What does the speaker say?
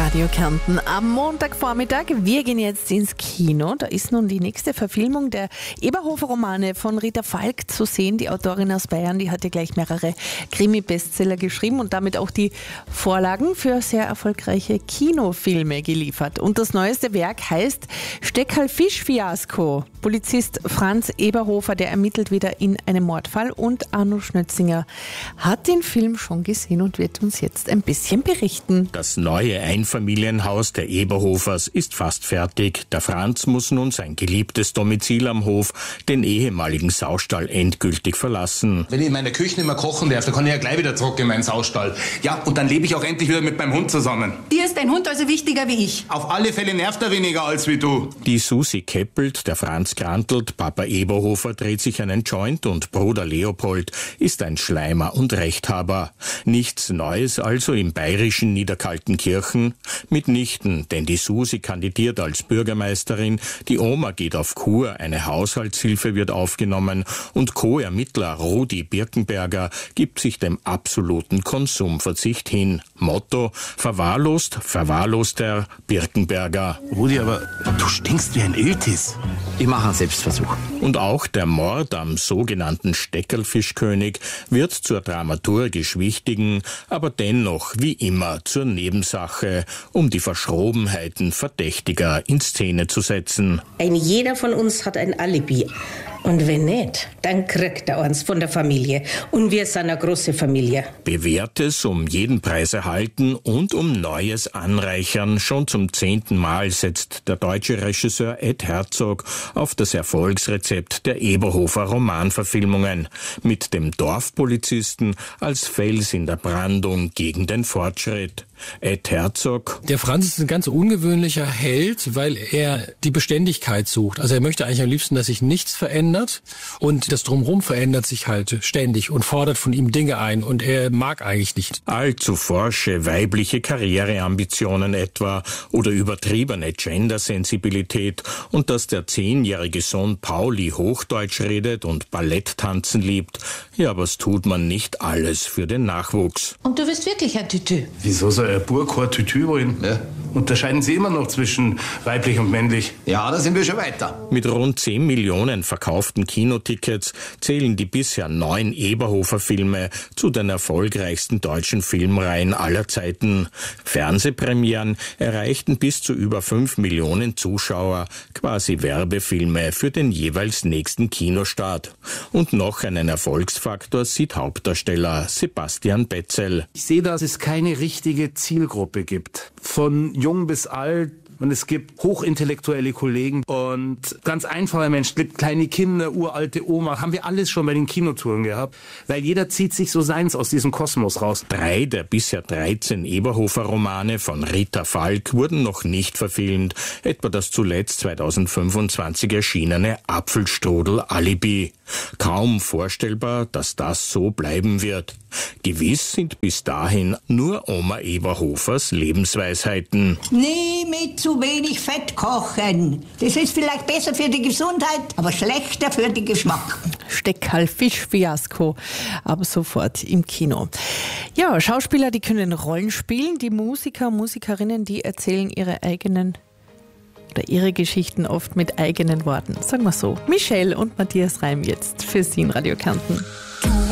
Radio Kärnten am Montagvormittag. Wir gehen jetzt ins Kino. Da ist nun die nächste Verfilmung der Eberhofer-Romane von Rita Falk zu sehen. Die Autorin aus Bayern, die hat ja gleich mehrere Krimi-Bestseller geschrieben und damit auch die Vorlagen für sehr erfolgreiche Kinofilme geliefert. Und das neueste Werk heißt Steckerl-Fisch-Fiasko. Polizist Franz Eberhofer, der ermittelt wieder in einem Mordfall, und Arno Schnötzinger hat den Film schon gesehen und wird uns jetzt ein bisschen berichten. Das neue Einfamilienhaus der Eberhofers ist fast fertig. Der Franz muss nun sein geliebtes Domizil am Hof, den ehemaligen Saustall, endgültig verlassen. Wenn ich in meiner Küche nicht mehr kochen darf, dann kann ich ja gleich wieder zurück in meinen Saustall. Ja, und dann lebe ich auch endlich wieder mit meinem Hund zusammen. Dir ist dein Hund also wichtiger wie ich? Auf alle Fälle nervt er weniger als wie du. Die Susi keppelt, der Franz grantelt, Papa Eberhofer dreht sich einen Joint und Bruder Leopold ist ein Schleimer und Rechthaber. Nichts Neues also im bayerischen Niederkaltenkirchen? Mitnichten, denn die Susi kandidiert als Bürgermeisterin, die Oma geht auf Kur, eine Haushaltshilfe wird aufgenommen und Co-Ermittler Rudi Birkenberger gibt sich dem absoluten Konsumverzicht hin. Motto: verwahrloster Birkenberger. Rudi, aber du stinkst wie ein Iltis. Ich mache einen Selbstversuch. Und auch der Mord am sogenannten Steckerlfischkönig wird zur dramaturgisch wichtigen, aber dennoch wie immer zur Nebensache, um die Verschrobenheiten Verdächtiger in Szene zu setzen. Jeder von uns hat ein Alibi. Und wenn nicht, dann kriegt er eins von der Familie. Und wir sind eine große Familie. Bewährtes um jeden Preis erhalten und um Neues anreichern. Schon zum 10. Mal setzt der deutsche Regisseur Ed Herzog auf das Erfolgsrezept der Eberhofer Romanverfilmungen. Mit dem Dorfpolizisten als Fels in der Brandung gegen den Fortschritt. Ed Herzog. Der Franz ist ein ganz ungewöhnlicher Held, weil er die Beständigkeit sucht. Also er möchte eigentlich am liebsten, dass sich nichts verändert, und das Drumherum verändert sich halt ständig und fordert von ihm Dinge ein, und er mag eigentlich nicht. Allzu forsche weibliche Karriereambitionen etwa oder übertriebene Gendersensibilität und dass der 10-jährige Sohn Pauli Hochdeutsch redet und Ballett tanzen liebt. Ja, was tut man nicht alles für den Nachwuchs? Und du bist wirklich ein Tütü. Wieso soll ein Bub kein Tütü wollen? Ja. Unterscheiden Sie immer noch zwischen weiblich und männlich? Ja, da sind wir schon weiter. Mit rund 10 Millionen verkauften Kinotickets zählen die bisher 9 Eberhofer-Filme zu den erfolgreichsten deutschen Filmreihen aller Zeiten. Fernsehpremieren erreichten bis zu über 5 Millionen Zuschauer, quasi Werbefilme für den jeweils nächsten Kinostart. Und noch einen Erfolgsfaktor sieht Hauptdarsteller Sebastian Betzel. Ich sehe, dass es keine richtige Zielgruppe gibt. Von jung bis alt. Und es gibt hochintellektuelle Kollegen und ganz einfache Menschen, gibt kleine Kinder, uralte Oma, haben wir alles schon bei den Kinotouren gehabt, weil jeder zieht sich so seins aus diesem Kosmos raus. 3 der bisher 13 Eberhofer-Romane von Rita Falk wurden noch nicht verfilmt, etwa das zuletzt 2025 erschienene Apfelstrudel Alibi. Kaum vorstellbar, dass das so bleiben wird. Gewiss sind bis dahin nur Oma Eberhofers Lebensweisheiten. Nie mit zu wenig Fett kochen. Das ist vielleicht besser für die Gesundheit, aber schlechter für den Geschmack. Steckerl-Fisch-Fiasko, aber sofort im Kino. Ja, Schauspieler, die können Rollen spielen. Die Musiker, Musikerinnen, die erzählen ihre Geschichten oft mit eigenen Worten. Sagen wir so. Michelle und Matthias Reim jetzt für Sie in Radio Kärnten.